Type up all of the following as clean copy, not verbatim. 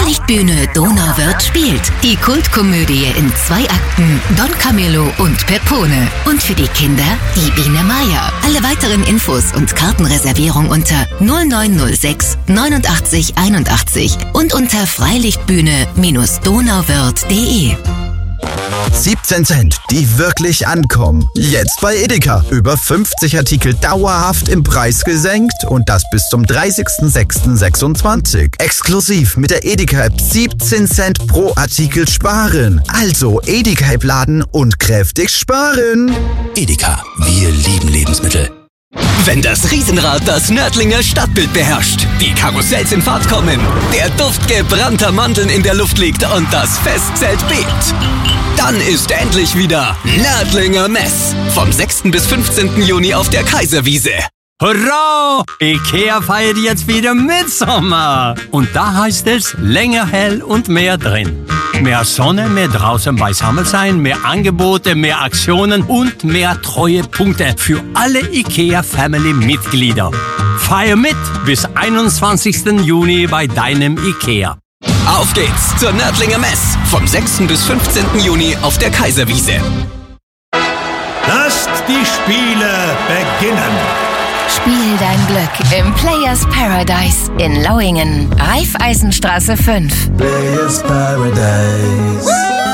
Freilichtbühne Donauwörth spielt. Die Kultkomödie in 2 Akten Don Camillo und Pepone. Und für die Kinder die Biene Meier. Alle weiteren Infos und Kartenreservierung unter 0906 89 81 und unter freilichtbühne-donauwörth.de. 17 Cent, die wirklich ankommen. Jetzt bei Edeka. Über 50 Artikel dauerhaft im Preis gesenkt und das bis zum 30.06.26. Exklusiv mit der Edeka-App 17 Cent pro Artikel sparen. Also Edeka-App laden und kräftig sparen. Edeka, wir lieben Lebensmittel. Wenn das Riesenrad das Nördlinger Stadtbild beherrscht, die Karussells in Fahrt kommen, der Duft gebrannter Mandeln in der Luft liegt und das Festzelt bebt, dann ist endlich wieder Nördlinger Mess. Vom 6. bis 15. Juni auf der Kaiserwiese. Hurra! Ikea feiert jetzt wieder Mitsommer. Und da heißt es länger hell und mehr drin. Mehr Sonne, mehr draußen beisammen sein, mehr Angebote, mehr Aktionen und mehr Treuepunkte für alle Ikea-Family-Mitglieder. Feier mit bis 21. Juni bei deinem Ikea. Auf geht's zur Nördlinger Mess. Vom 6. bis 15. Juni auf der Kaiserwiese. Lasst die Spiele beginnen. Spiel dein Glück im Players Paradise in Lauingen, Raiffeisenstraße 5. Players Paradise.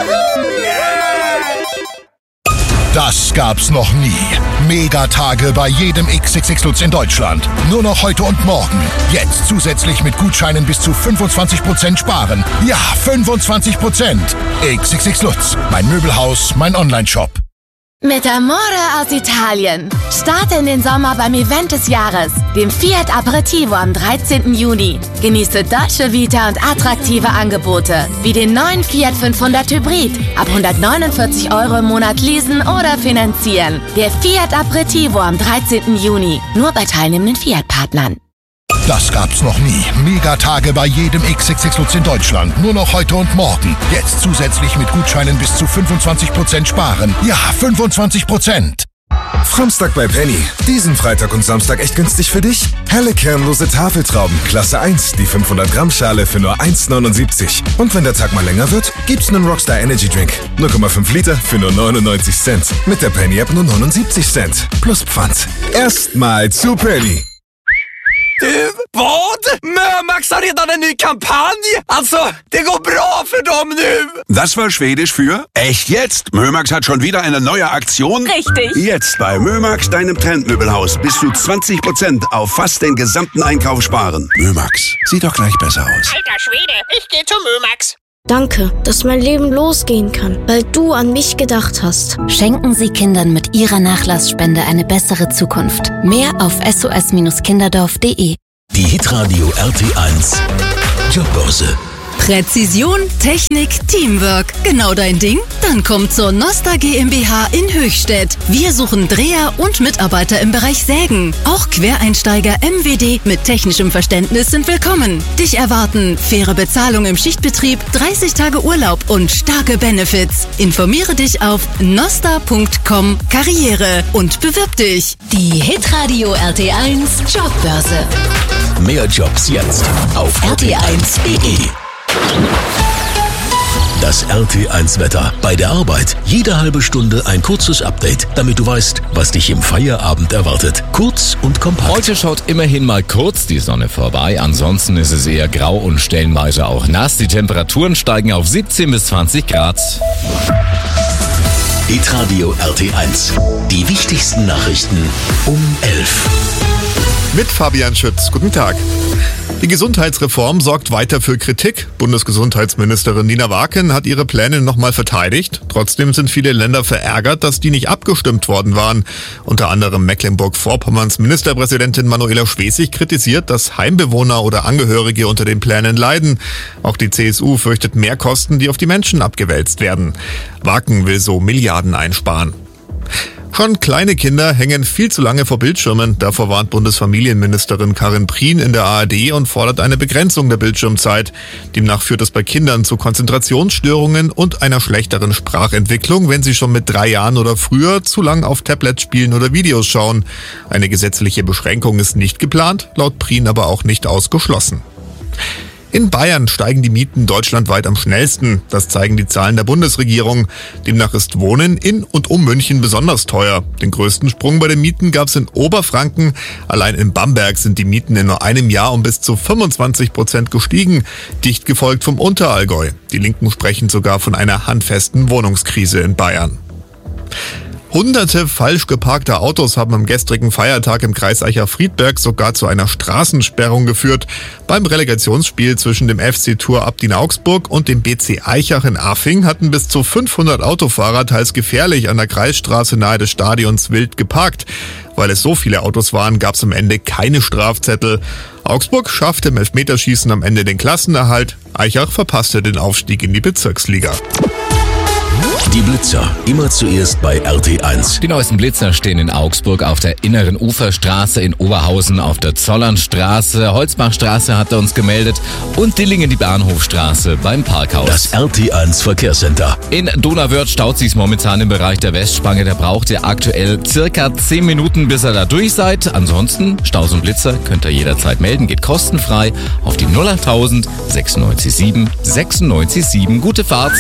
Das gab's noch nie. Megatage bei jedem XXX Lutz in Deutschland. Nur noch heute und morgen. Jetzt zusätzlich mit Gutscheinen bis zu 25% sparen. Ja, 25%. XXX Lutz. Mein Möbelhaus, mein Onlineshop. Mit Amore aus Italien. Starte in den Sommer beim Event des Jahres, dem Fiat Aperitivo am 13. Juni. Genieße Dolce Vita und attraktive Angebote, wie den neuen Fiat 500 Hybrid. Ab 149 € im Monat leasen oder finanzieren. Der Fiat Aperitivo am 13. Juni. Nur bei teilnehmenden Fiat-Partnern. Das gab's noch nie. Megatage bei jedem XXX Lutz in Deutschland. Nur noch heute und morgen. Jetzt zusätzlich mit Gutscheinen bis zu 25% sparen. Ja, 25%. Framstag bei Penny. Diesen Freitag und Samstag echt günstig für dich? Helle kernlose Tafeltrauben, Klasse 1, die 500 Gramm Schale für nur 1,79. Und wenn der Tag mal länger wird, gibt's einen Rockstar Energy Drink. 0,5 Liter für nur 99 Cent. Mit der Penny App nur 79 Cent. Plus Pfand. Erstmal zu Penny. Vad? Mömax har redan en ny kampanj? Alltså, det går bra för dem nu! Das war Schwedisch für echt jetzt. Mömax hat schon wieder eine neue Aktion. Richtig. Jetzt bei Mömax, deinem Trendmöbelhaus, bis zu 20% auf fast den gesamten Einkauf sparen. Mömax, sieht doch gleich besser aus. Alter Schwede, ich gehe zu Mömax. Danke, dass mein Leben losgehen kann, weil du an mich gedacht hast. Schenken Sie Kindern mit Ihrer Nachlassspende eine bessere Zukunft. Mehr auf sos-kinderdorf.de. Die Hitradio RT1 Jobbörse. Präzision, Technik, Teamwork. Genau dein Ding? Dann komm zur Nosta GmbH in Höchstädt. Wir suchen Dreher und Mitarbeiter im Bereich Sägen. Auch Quereinsteiger MWD mit technischem Verständnis sind willkommen. Dich erwarten faire Bezahlung im Schichtbetrieb, 30 Tage Urlaub und starke Benefits. Informiere dich auf nosta.com Karriere und bewirb dich. Die Hitradio RT1 Jobbörse. Mehr Jobs jetzt auf rt1.de. Das RT1-Wetter bei der Arbeit. Jede halbe Stunde ein kurzes Update, damit du weißt, was dich im Feierabend erwartet. Kurz und kompakt. Heute schaut immerhin mal kurz die Sonne vorbei. Ansonsten ist es eher grau und stellenweise auch nass. Die Temperaturen steigen auf 17 bis 20 Grad. Hitradio RT1. Die wichtigsten Nachrichten um 11. Mit Fabian Schütz. Guten Tag. Die Gesundheitsreform sorgt weiter für Kritik. Bundesgesundheitsministerin Nina Waken hat ihre Pläne nochmal verteidigt. Trotzdem sind viele Länder verärgert, dass die nicht abgestimmt worden waren. Unter anderem Mecklenburg-Vorpommerns Ministerpräsidentin Manuela Schwesig kritisiert, dass Heimbewohner oder Angehörige unter den Plänen leiden. Auch die CSU fürchtet Mehrkosten, die auf die Menschen abgewälzt werden. Waken will so Milliarden einsparen. Schon kleine Kinder hängen viel zu lange vor Bildschirmen. Davor warnt Bundesfamilienministerin Karin Prien in der ARD und fordert eine Begrenzung der Bildschirmzeit. Demnach führt es bei Kindern zu Konzentrationsstörungen und einer schlechteren Sprachentwicklung, wenn sie schon mit 3 Jahren oder früher zu lang auf Tablets spielen oder Videos schauen. Eine gesetzliche Beschränkung ist nicht geplant, laut Prien aber auch nicht ausgeschlossen. In Bayern steigen die Mieten deutschlandweit am schnellsten. Das zeigen die Zahlen der Bundesregierung. Demnach ist Wohnen in und um München besonders teuer. Den größten Sprung bei den Mieten gab es in Oberfranken. Allein in Bamberg sind die Mieten in nur einem Jahr um bis zu 25% gestiegen. Dicht gefolgt vom Unterallgäu. Die Linken sprechen sogar von einer handfesten Wohnungskrise in Bayern. Hunderte falsch geparkte Autos haben am gestrigen Feiertag im Kreis Aichach-Friedberg sogar zu einer Straßensperrung geführt. Beim Relegationsspiel zwischen dem FC Thur Abdin Augsburg und dem BC Aichach in Afing hatten bis zu 500 Autofahrer teils gefährlich an der Kreisstraße nahe des Stadions wild geparkt. Weil es so viele Autos waren, gab es am Ende keine Strafzettel. Augsburg schaffte im Elfmeterschießen am Ende den Klassenerhalt. Aichach verpasste den Aufstieg in die Bezirksliga. Die Blitzer, immer zuerst bei RT1. Die neuesten Blitzer stehen in Augsburg auf der Inneren Uferstraße, in Oberhausen auf der Zollernstraße, Holzbachstraße hat er uns gemeldet und Dillingen die Bahnhofstraße beim Parkhaus. Das RT1 Verkehrscenter. In Donauwörth staut sich's momentan im Bereich der Westspange. Da braucht ihr aktuell circa 10 Minuten, bis ihr da durch seid. Ansonsten, Staus und Blitzer könnt ihr jederzeit melden. Geht kostenfrei auf die 08000 967 967. Gute Fahrt.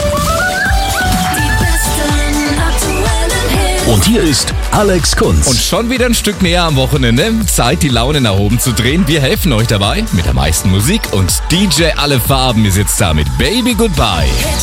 Und hier ist Alex Kunz. Und schon wieder ein Stück näher am Wochenende. Zeit, die Laune nach oben zu drehen. Wir helfen euch dabei mit der meisten Musik. Und DJ Alle Farben ist jetzt da mit Baby Goodbye.